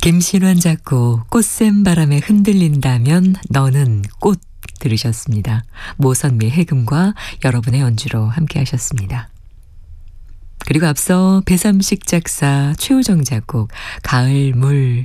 김신환 작곡 꽃샘 바람에 흔들린다면 너는 꽃 들으셨습니다. 모선미 해금과 여러분의 연주로 함께 하셨습니다. 그리고 앞서 배삼식 작사 최우정 작곡 가을 물